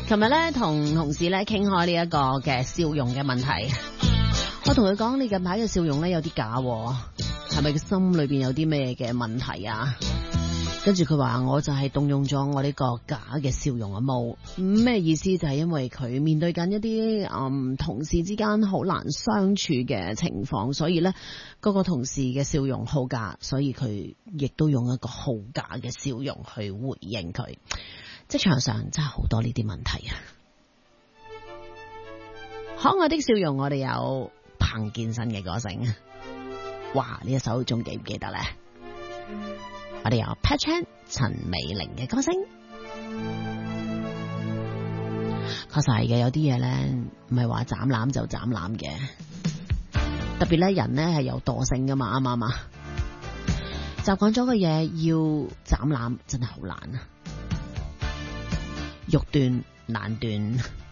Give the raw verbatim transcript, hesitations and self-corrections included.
琴日咧同同事咧傾開呢一個嘅笑容嘅問題，我同佢講你近排嘅笑容咧有啲假，係咪個心裏邊有啲咩嘅問題啊？跟住佢話我就係動用咗我呢個假嘅笑容啊，冇咩意思，就係因為佢面對緊一啲嗯同事之間好難相處嘅情況，所以咧嗰個同事嘅笑容好假，所以佢亦都用一個好假嘅笑容去回應佢。職場上真係好多呢啲問題啊！可愛的笑容，我哋有彭健新嘅歌聲，哇！呢一首仲記唔記得咧？我哋有 Pat Chan 陳美玲嘅歌聲，確實係嘅。有啲嘢咧唔係話斬攬就斬攬嘅，特別咧人咧係有惰性噶嘛，啱唔啱啊？習慣咗嘅嘢要斬攬真係好難啊！欲斷難斷。